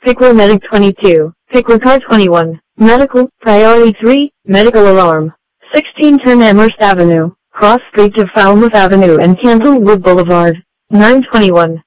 Pickler Medic 22, Pickler Car 21, Medical, Priority 3, Medical Alarm. 1610 Amherst Avenue, cross street to Falmouth Avenue and Candlewood Boulevard. 921.